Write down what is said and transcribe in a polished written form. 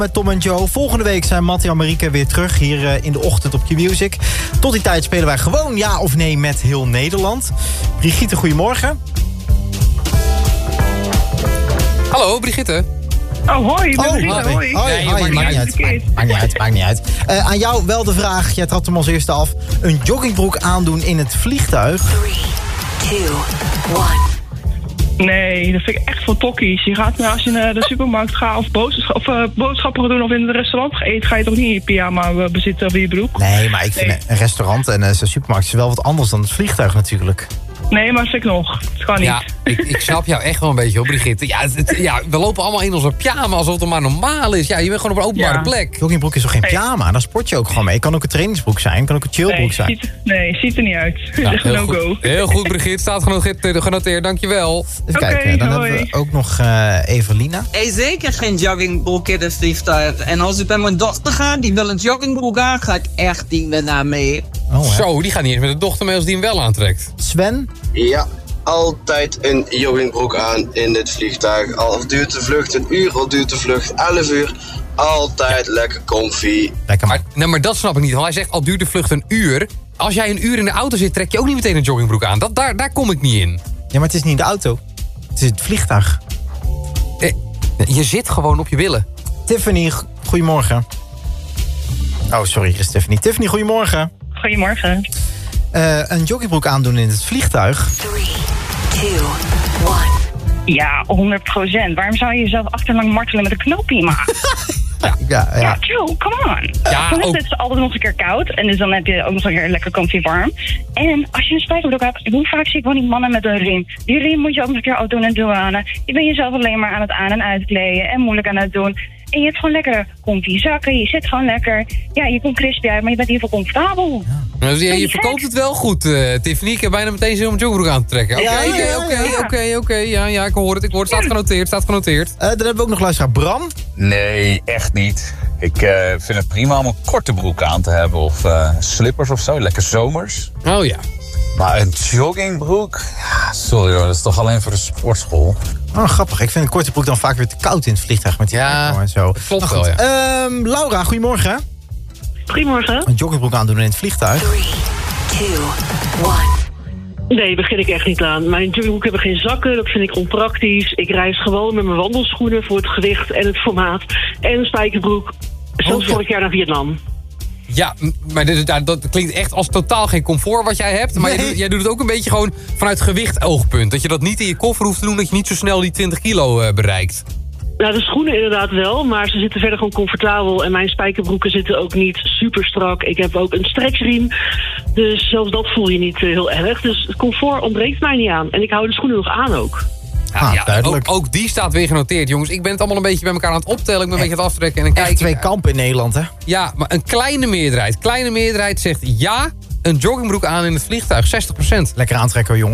met Tom en Joe. Volgende week zijn Mattie en Marieke weer terug hier in de ochtend op Q-Music. Tot die tijd spelen wij gewoon ja of nee met heel Nederland. Brigitte, goedemorgen. Hallo, Brigitte. Oh, hoi. Hoi. Maakt niet uit. Aan jou wel de vraag, jij trapt hem als eerste af. Een joggingbroek aandoen in het vliegtuig? 3, 2, 1. Nee, dat vind ik echt voor tokkies. Je gaat, als je naar de supermarkt gaat of boodschappen doen of in het restaurant gaat eten, ga je toch niet in je pyjama bezitten of in je broek? Nee, maar ik vind een restaurant en een supermarkt is wel wat anders dan het vliegtuig natuurlijk. Nee, maar dat vind ik nog. Het kan niet. Ja, ik snap jou echt wel een beetje, hoor, Brigitte. Ja, we lopen allemaal in onze pyjama alsof het maar normaal is. Ja, je bent gewoon op een openbare plek. Joggingbroek is toch geen pyjama? Daar sport je ook gewoon mee. Het kan ook een trainingsbroek zijn, het kan ook een chillbroek zijn. Ziet er niet uit. Ja, no-go. Heel goed, Brigitte. Staat genoteerd. Dankjewel. Even kijken, dan hoi. hebben we ook nog Evelina. Zeker geen joggingbroek in het vliegtuig. En als ik bij mijn dochter ga, die wil een joggingbroek aan, ga ik echt niet met haar mee. Zo, die gaat niet eens met de dochter mee als die hem wel aantrekt. Sven? Ja, altijd een joggingbroek aan in dit vliegtuig. Al duurt de vlucht een uur, al duurt de vlucht 11 uur. Altijd lekker comfy. Lekker maar dat snap ik niet. Want hij zegt al duurt de vlucht een uur. Als jij een uur in de auto zit, trek je ook niet meteen een joggingbroek aan. Daar kom ik niet in. Ja, maar het is niet de auto. Het is het vliegtuig. Je zit gewoon op je billen. Tiffany, goedemorgen. Oh, sorry, hier is Tiffany. Tiffany, goedemorgen. Goedemorgen. Een joggingbroek aandoen in het vliegtuig? 3, 2, 1. Ja, 100%. Waarom zou je jezelf achterlang martelen met een knoopje, man? Ja. Joe, come on. Ja, Het is altijd nog een keer koud. En dus dan heb je ook nog een keer lekker comfy warm. En als je een spijkerbroek hebt, hoe vaak zie ik gewoon die mannen met een riem? Die riem moet je ook nog een keer auto en douane. Je bent jezelf alleen maar aan het aan- en uitkleden en moeilijk aan het doen. En je hebt gewoon lekker comfy zakken. Je zit gewoon lekker. Ja, je komt crispy uit, maar je bent in ieder geval comfortabel. Ja. Je verkoopt het wel goed, Tiffany. Ik heb bijna meteen zin om een joggingbroek aan te trekken. Oké. Ja, ik hoor het. Staat genoteerd. Dan hebben we ook nog luisteraar Bram. Nee, echt niet. Ik vind het prima om een korte broek aan te hebben. Of slippers of zo. Lekker zomers. Oh ja. Maar een joggingbroek? Ja, sorry hoor, dat is toch alleen voor de sportschool. Oh, grappig. Ik vind een korte broek dan vaak weer te koud in het vliegtuig met die en zo. Klopt wel, ja. Laura, goedemorgen. Goedemorgen. Een joggingbroek aandoen in het vliegtuig? 3, 2, 1. Nee, begin ik echt niet aan. Mijn joggingbroek hebben geen zakken, dat vind ik onpraktisch. Ik reis gewoon met mijn wandelschoenen voor het gewicht en het formaat. En een spijkerbroek. Zelfs vorig jaar naar Vietnam. Ja, maar dat klinkt echt als totaal geen comfort wat jij hebt. Maar jij doet het ook een beetje gewoon vanuit gewicht-oogpunt. Dat je dat niet in je koffer hoeft te doen, dat je niet zo snel die 20 kilo bereikt. Nou, de schoenen inderdaad wel, maar ze zitten verder gewoon comfortabel. En mijn spijkerbroeken zitten ook niet super strak. Ik heb ook een stretchriem, dus zelfs dat voel je niet heel erg. Dus het comfort ontbreekt mij niet aan. En ik hou de schoenen nog aan ook. Ook die staat weer genoteerd, jongens. Ik ben het allemaal een beetje bij elkaar aan het optellen. Ik ben een beetje aan het aftrekken. En dan Echt twee kampen in Nederland, hè? Ja, maar een kleine meerderheid zegt ja, een joggingbroek aan in het vliegtuig. 60%. Lekker aantrekken, jongen.